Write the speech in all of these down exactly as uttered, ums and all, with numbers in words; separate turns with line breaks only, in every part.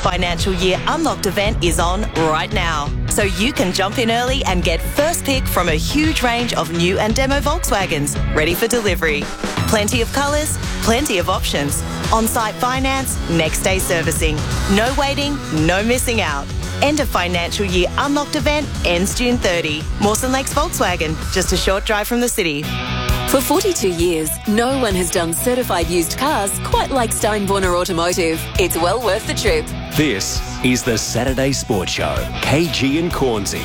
financial year Unlocked event is on right now. So you can jump in early and get first pick from a huge range of new and demo Volkswagens ready for delivery. Plenty of colours, plenty of options. On-site finance, next day servicing. No waiting, no missing out. End of financial year Unlocked event ends June thirtieth. Mawson Lakes Volkswagen, just a short drive from the city.
For forty-two years, no one has done certified used cars quite like Steinborner Automotive. It's well worth the trip.
This is the Saturday Sports Show. K G and Cornsey.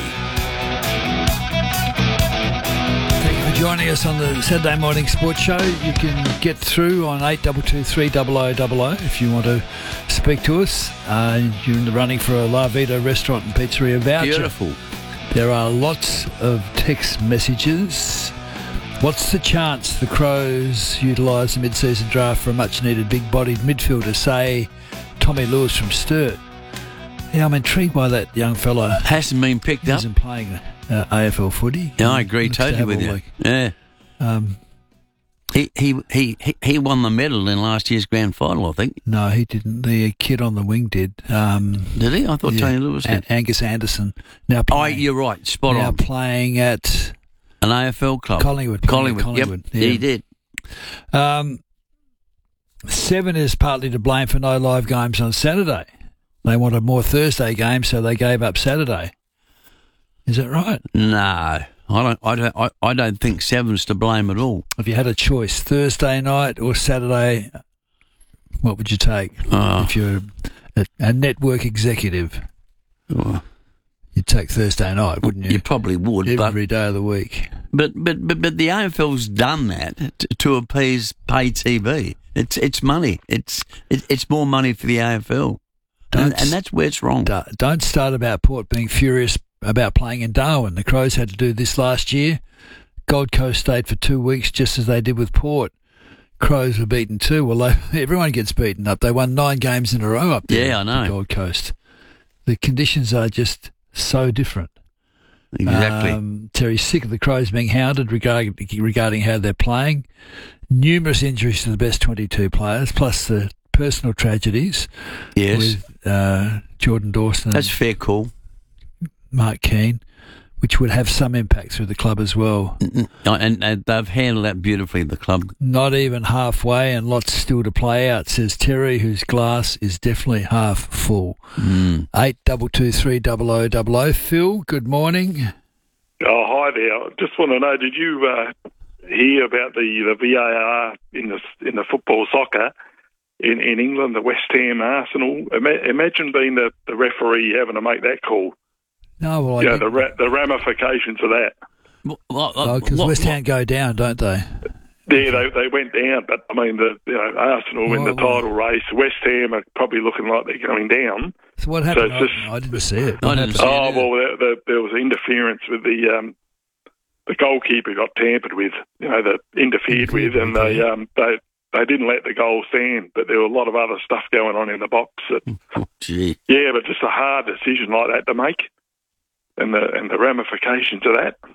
Thank you for joining us on the Saturday Morning Sports Show. You can get through on eight two two three double oh double oh if you want to speak to us. Uh, you're in the running for a La Vita restaurant and pizzeria voucher.
Beautiful.
There are lots of text messages. What's the chance the Crows utilise the mid-season draft for a much-needed big-bodied midfielder, say Tommy Lewis from Sturt? Yeah, I'm intrigued by that young fella.
Hasn't been picked up.
Isn't playing uh, A F L footy.
Yeah, I agree
Looks to
totally
have
with
all
you.
the-
Yeah.
Um,
He, he he he he won the medal in last year's grand final, I think.
no, he didn't. The kid on the wing did. Um,
Did he? I thought
yeah,
Tony Lewis
An-
did.
Angus Anderson. Now
Oh,
playing,
you're right. Spot
now
on.
playing at
An A F L club.
Collingwood.
Collingwood.
Collingwood,
Yep.
yeah.
He did.
Um, Seven is partly to blame for no live games on Saturday. They wanted more Thursday games, so they gave up Saturday. Is that right?
No, I don't. I don't. I, I don't think Seven's to blame at all.
If you had a choice, Thursday night or Saturday, what would you take
Oh.
if you're a, a network executive?
Oh.
You'd take Thursday night, wouldn't you?
You probably would,
Every
but
day of the week.
but but but, but the A F L's done that to, to appease pay T V. It's it's money. It's it, it's more money for the A F L, and,
Don't
and that's where it's wrong.
D- Don't start about Port being furious about playing in Darwin. The Crows had to do this last year. Gold Coast stayed for two weeks, just as they did with Port. Crows were beaten too. Well, they, everyone gets beaten up. They won nine games in a row up there.
Yeah, I know.
at Gold Coast. The conditions are just so different.
Exactly.
Um, Terry's sick of the Crows being hounded regarding, regarding how they're playing. Numerous injuries to the best twenty-two players, plus the personal tragedies
yes,
with uh, Jordan Dawson and
that's a fair call.
Mark Keane, which would have some impact through the club as well.
Mm, And, and they've handled that beautifully, the club.
Not even halfway, and lots still to play out, says Terry, whose glass is definitely half full.
Mm.
Eight double two three double o double o. Phil, good morning.
Oh, hi there. I just want to know, did you uh, hear about the, the V A R in the in the football soccer in, in England, the West Ham Arsenal? Ima- Imagine being the, the referee having to make that call.
No, well, I
You know, the,
didn't-
ra- the ramifications of that.
Well,
because
what-
West
what-
Ham go down, don't they?
Yeah, they they went down, but I mean, the you know Arsenal in the
Well, well-
title race, West Ham are probably looking like they're going down.
So what happened?
it's just-
I, I didn't see it.
I
What
didn't
happened?
see it.
Oh
either.
well, there, there, there was interference with the um, the goalkeeper got tampered with. You know, the interfered with, and they um, they they didn't let the goal stand. But there were a lot of other stuff going on in the box. That,
Oh, gee.
yeah, but just a hard decision like that to make, and the and the ramifications of that.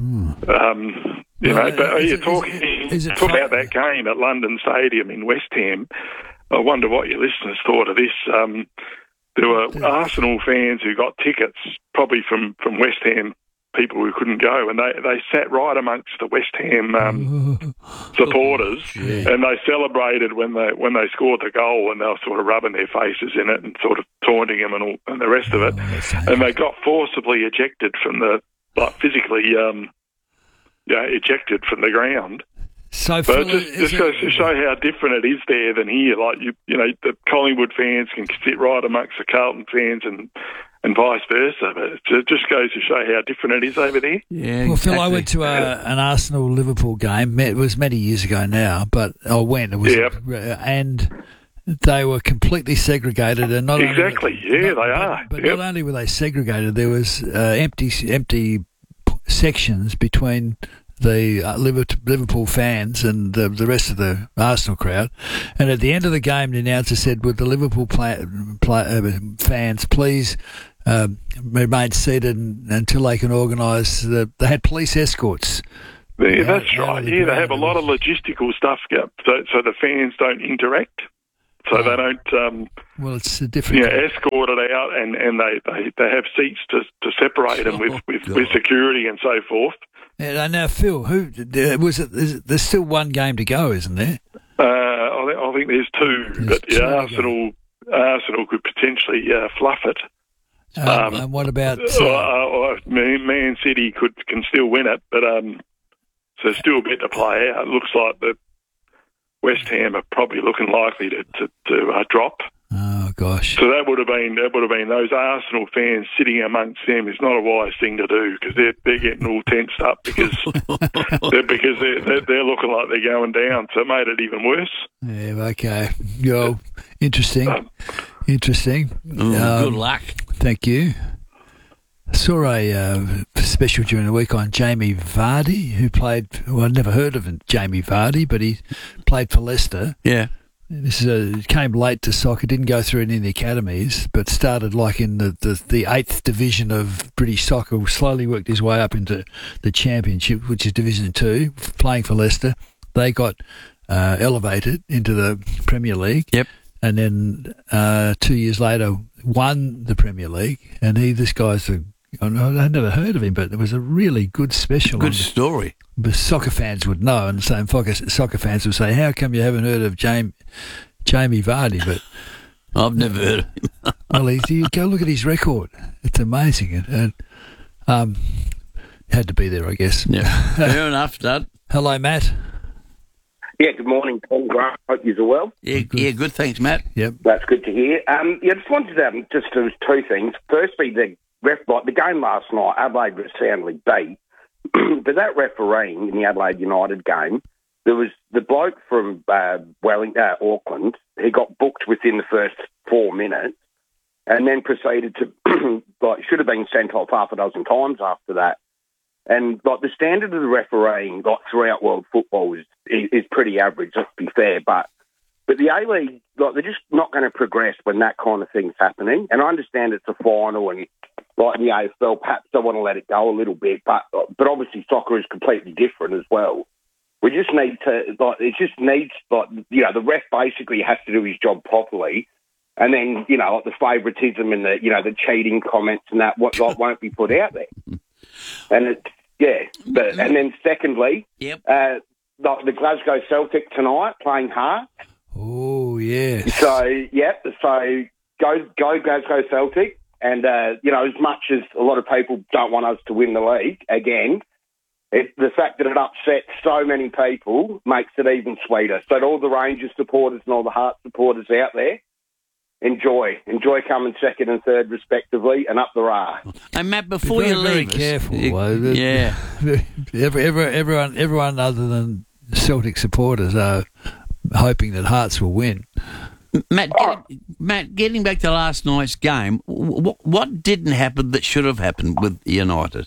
Um, you
Well,
know, but
is
you're
it-
talking
is it
talk
fun-
about that game at London Stadium in West Ham. I wonder what your listeners thought of this. Um, there were Arsenal fans who got tickets, probably from, from West Ham people who couldn't go, and they, they sat right amongst the West Ham um, supporters, and they celebrated when they when they scored the goal, and they were sort of rubbing their faces in it and sort of taunting them and all, and the rest of it, and they got forcibly ejected from the like physically, um, yeah, ejected from the ground.
So,
But
Phil,
it just,
is
just
it-
goes to show how different it is there than here. Like you, you know, the Collingwood fans can sit right amongst the Carlton fans, and and vice versa. But it ju- just goes to show how different it is over there.
Yeah,
Well, Phil, I
exactly.
went to a, an Arsenal-Liverpool game. It was many years ago now, but I went. It was,
Yep.
and they were completely segregated, and not
Exactly,
Only,
yeah,
not-
they
but,
are.
But
Yep.
not only were they segregated, there was uh, empty, empty sections between the uh, Liverpool fans and the, the rest of the Arsenal crowd. And at the end of the game, the announcer said, "Would the Liverpool play, play, uh, fans please uh, remain seated until they can organise the." They had police escorts.
Yeah,
Yeah,
that's
out
right.
of the
Yeah, they have a
ground.
lot of logistical stuff, go- so so the fans don't interact. So
Oh.
they don't, um,
Well, it's a different.
you know, escort it out, and, and they, they, they have seats to, to separate them with,
Oh,
with,
God.
with security and so forth.
Yeah, now, Phil, who uh, was it? Is it? There's still one game to go, isn't there?
Uh, I, think, I think there's two,
There's
but
two
yeah,
to go.
Arsenal Arsenal could potentially uh, fluff it.
Um,
Um,
and what about?
Uh,
Uh,
uh, Man Man City could can still win it, but um, so there's still a bit to play out. It looks like the West Ham are probably looking likely to to, to uh, drop.
oh gosh.
So that would have been that would have been those Arsenal fans sitting amongst them is not a wise thing to do because they're they're getting all tensed up because they're, because they're, they're they're looking like they're going down. So it made it even worse.
Yeah. Okay. Yo, interesting. Interesting.
Oh,
Um,
good luck.
Thank you. I saw a uh, special during the week on Jamie Vardy, who played. Well, I'd never heard of him, Jamie Vardy, but he played for Leicester.
Yeah.
This is a, came late to soccer, didn't go through any of the academies, but started like in the, the, the eighth division of British soccer, slowly worked his way up into the Championship, which is Division Two, playing for Leicester. They got uh, elevated into the Premier League.
Yep.
And then uh, two years later, won the Premier League. And he, this guy's a, I'd never heard of him, but it was a really good special.
Good
on-
story.
but soccer fans would know, and the same soccer, soccer fans would say, "How come you haven't heard of Jamie, Jamie Vardy?" But
I've never heard of him.
well, he's, you go look at his record; it's amazing, and, and um, had to be there, I guess.
Yeah. Fair enough, Dad.
Hello, Matt.
Yeah, good morning, Paul Grant. Hope you're well.
Yeah, yeah, good. Thanks, Matt.
Yep.
That's good to hear. Um, yeah, just wanted to um, just there was two things. Firstly, the ref, like the game last night, Adelaide was soundly beat, but that refereeing in the Adelaide United game, there was the bloke from uh, Welling, uh, Auckland. He got booked within the first four minutes, and then proceeded to like should have been sent off half a dozen times after that. And like the standard of the refereeing, like throughout world football, is is, is pretty average. Let's be fair, but but the A League, like they're just not going to progress when that kind of thing's happening. And I understand it's a final, and like in the A F L, perhaps they want to let it go a little bit, but but obviously soccer is completely different as well. We just need to like it just needs like you know the ref basically has to do his job properly. And then, you know, like the favouritism and the, you know, the cheating comments and that what like, won't be put out there. And it, yeah, but and then secondly,
Yep.
uh, the, the Glasgow Celtic tonight playing hard.
Oh, yes.
So yeah, so go go Glasgow Celtic, and uh, you know, as much as a lot of people don't want us to win the league again, it, the fact that it upsets so many people makes it even sweeter. So to all the Rangers supporters and all the Hearts supporters out there, enjoy. Enjoy coming second and third, respectively, and up the Rah.
Hey, Matt, before
Be very,
you
very
leave us-
careful.
you-
uh, the-
yeah.
Every, every, everyone, everyone other than Celtic supporters are hoping that Hearts will win.
Matt, get, Matt, getting back to last night's game, what, what didn't happen that should have happened with United?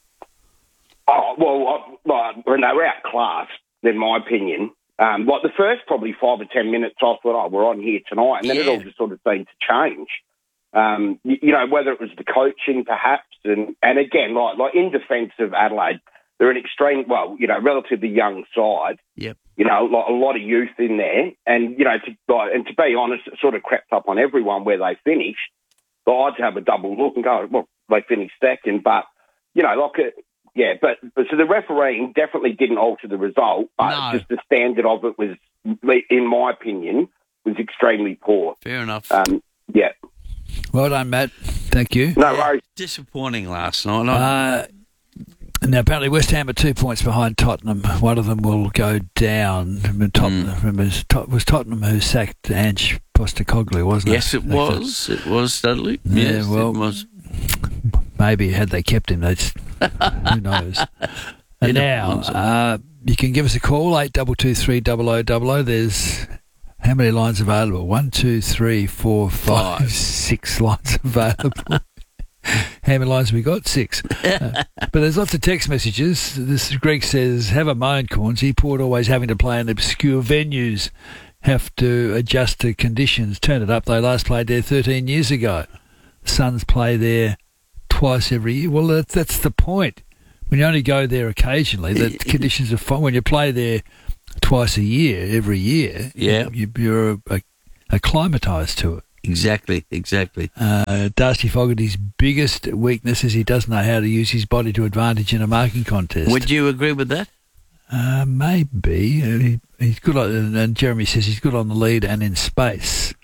Oh, well, I, like, when they were outclassed, in my opinion. Um, like the first probably five or ten minutes, I thought, oh, we're on here tonight. And then it
Yeah.
all just sort of seemed to change. Um, you, you know, whether it was the coaching perhaps. And, and again, like, like in defence of Adelaide, they're an extreme, well, you know, relatively young side.
Yep.
You know, like a lot of youth in there. And, you know, to, like, and to be honest, it sort of crept up on everyone where they finished. So I'd have a double look and go, well, they finished second. But, you know, like, a, yeah, but, but so the refereeing definitely didn't alter the result. But
No.
just the standard of it was, in my opinion, was extremely poor.
Fair enough.
Um, yeah.
Well done, Matt. Thank you.
No worries.
Disappointing last night. I-
Uh, now, apparently West Ham are two points behind Tottenham. One of them will go down. Remember, Tottenham,
Mm.
remember, it was Tottenham who sacked Ange Postecoglou, wasn't
yes,
it?
it was. It was, Dudley.
Yeah,
yes,
well-
it was.
Maybe had they kept him, they'd, who knows. And
You don't
now,
want some.
uh, you can give us a call, eight two two three double oh double oh. There's how many lines available? One, two, three, four, five,
Five.
six lines available. How many lines have we got? Six. Uh, but there's lots of text messages. This Greg says, have a moan, Cornsey. Port always having to play in obscure venues. Have to adjust to conditions. Turn it up. They last played there thirteen years ago. Suns play there twice every year. Well, that, that's the point. When you only go there occasionally, the conditions are fine. When you play there twice a year, every year,
Yeah.
you, you're a, a, acclimatised to it.
Exactly, exactly.
Uh, Darcy Fogarty's biggest weakness is he doesn't know how to use his body to advantage in a marking contest.
Would you agree with that?
Uh, maybe. Uh, he, he's good on, and Jeremy says he's good on the lead and in space.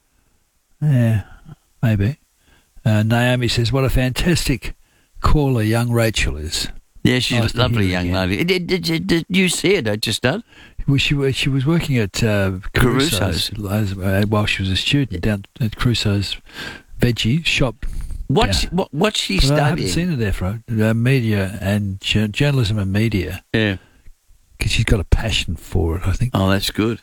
Yeah, maybe. Uh, Naomi says, what a fantastic caller young Rachel is.
Yeah, she's
Nice
a
to
lovely
hear
young
again.
lady. Did, did, did, did you see it? I just done.
Well, she, was- she was working at uh, Crusoe's,
Crusoe's.
uh, while she was a student down at Crusoe's veggie shop.
What's
Yeah.
what? What's she
But I haven't
studying?
seen her there for uh, media and jour- journalism and media,
Yeah.
because she's got a passion for it, I think.
Oh, that's good.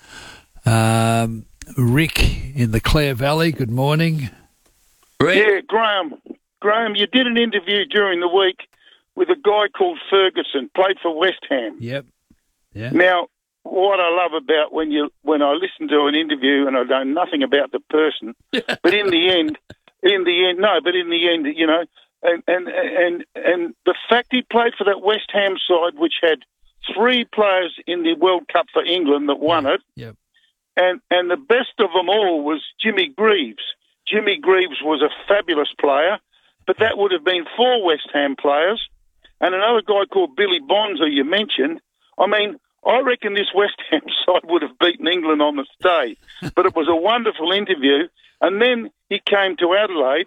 Um, Rick in the Clare Valley, good morning.
Rick?
Yeah, Graham. Graham, you did an interview during the week with a guy called Ferguson, played for West Ham.
Yep. Yeah.
Now, what I love about when you when I listen to an interview and I know nothing about the person, but in the end, in the end, no, but in the end, you know, and and and and the fact he played for that West Ham side, which had three players in the World Cup for England that won it,
Yep.
and and the best of them all was Jimmy Greaves. Jimmy Greaves was a fabulous player, but that would have been four West Ham players, and another guy called Billy Bonds, who you mentioned. I mean, I reckon this West Ham side would have beaten England on the day, but it was a wonderful interview. And then he came to Adelaide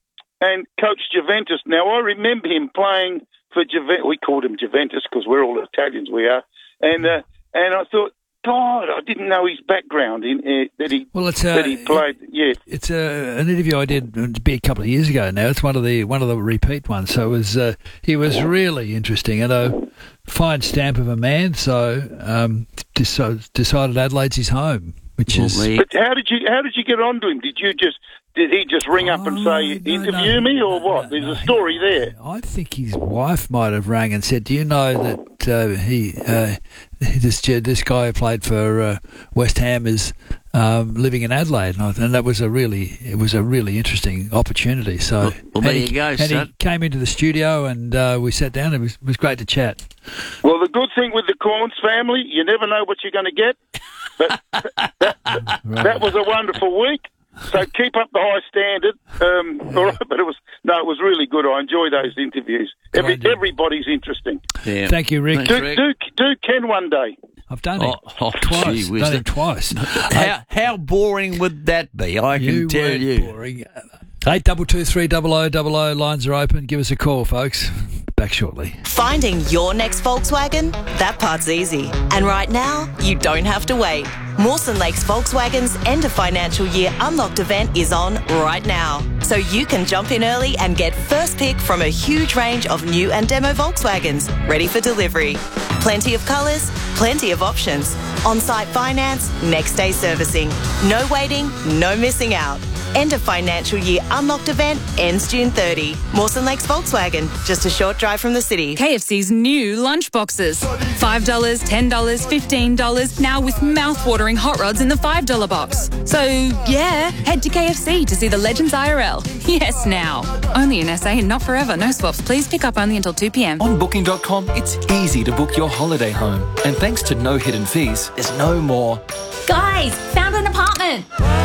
and coached Juventus. Now, I remember him playing for Juventus. We called him Juventus because we're all Italians, we are. And uh, and I thought, God, I didn't know his background in uh, that he
Well, it's uh,
that he played. Yeah,
It's uh, an interview I did it'd be a couple of years ago now. It's one of the one of the repeat ones. So it was uh, he was really interesting and a fine stamp of a man. So um, deci- decided Adelaide's his home, which
Well,
is
there you-
but how did you how did you get onto him? Did you just did he just ring up and
Oh,
say
no,
interview
no,
me or
no,
what?
no,
There's
no.
a story there.
I think his wife might have rang and said, "Do you know that uh, he uh, this this guy who played for uh, West Ham is um, living in Adelaide?" And, I, and that was a really it was a really interesting opportunity. So
Well, well,
and
there
he,
you go,
And
son.
he came into the studio and uh, we sat down. It was it was great to chat.
Well, the good thing with the Corns family, you never know what you're going to get. But that,
Right.
that was a wonderful week. So keep up the high standard. Um, all right, but it was no, it was really good. I enjoy those interviews. Every,
Good idea.
everybody's interesting.
yeah.
Thank you, Rick.
Thanks,
Do,
Rick.
do do Ken one day.
I've done
Oh,
it
oh,
twice.
gee whiz.
Done it twice.
How, how boring would that be? I can
you
tell
weren't
you.
boring. Eight double two three double o double o lines are open. Give us a call, folks. Back shortly.
Finding your next Volkswagen? That part's easy. And right now, you don't have to wait. Mawson Lakes Volkswagen's end of financial year unlocked event is on right now. So you can jump in early and get first pick from a huge range of new and demo Volkswagens ready for delivery. Plenty of colours, plenty of options. On-site finance, next day servicing. No waiting, no missing out. End of financial year unlocked event ends June thirtieth. Mawson Lakes Volkswagen, just a short drive from the city.
K F C's new lunch boxes. five dollars, ten dollars, fifteen dollars, now with mouth-watering hot rods in the five dollar box. So, yeah, head to K F C to see the Legends I R L. Yes, now. Only in S A and not forever. No swaps. Please pick up only until two p.m.
On booking dot com, it's easy to book your holiday home. And thanks to no hidden fees, there's no more.
Guys, found an apartment.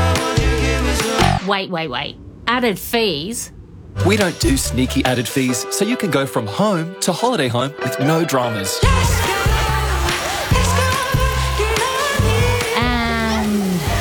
Wait, wait, wait. Added fees?
We don't do sneaky added fees, so you can go from home to holiday home with no dramas.
And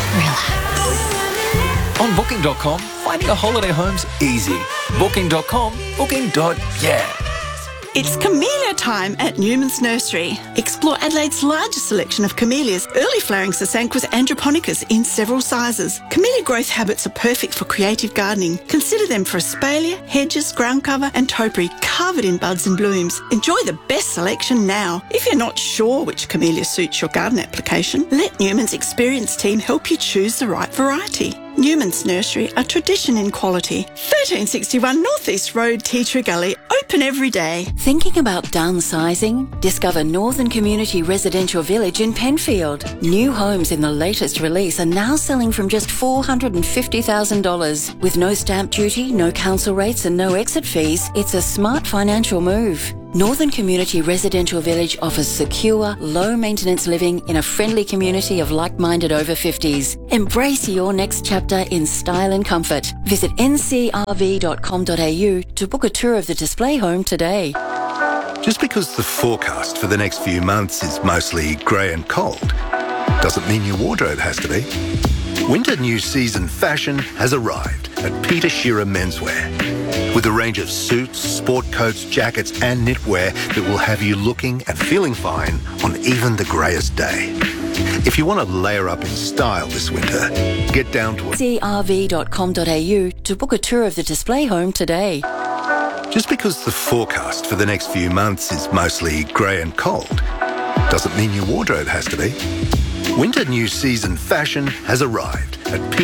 relax.
On booking dot com, finding a holiday home's easy. booking dot com, booking. Yeah.
It's camellia time at Newman's Nursery. Explore Adelaide's largest selection of camellias, early flowering Sasanquas androponicus in several sizes. Camellia growth habits are perfect for creative gardening. Consider them for espalier, hedges, ground cover and topiary covered in buds and blooms. Enjoy the best selection now. If you're not sure which camellia suits your garden application, let Newman's experienced team help you choose the right variety. Newman's Nursery, a tradition in quality. thirteen sixty-one North East Road, Tea Tree Gully, open every day.
Thinking about downsizing? Discover Northern Community Residential Village in Penfield. New homes in the latest release are now selling from just four hundred fifty thousand dollars. With no stamp duty, no council rates and no exit fees, it's a smart financial move. Northern Community Residential Village offers secure, low-maintenance living in a friendly community of like-minded over fifties. Embrace your next chapter in style and comfort. Visit n c r v dot com dot a u to book a tour of the display home today.
Just because the forecast for the next few months is mostly grey and cold doesn't mean your wardrobe has to be. Winter new season fashion has arrived at Peter Shearer Menswear. With a range of suits, sport coats, jackets and knitwear that will have you looking and feeling fine on even the greyest day. If you want to layer up in style this winter, get down to
n c r v dot com dot a u to book a tour of the display home today.
Just because the forecast for the next few months is mostly grey and cold doesn't mean your wardrobe has to be. Winter new season fashion has arrived at Peter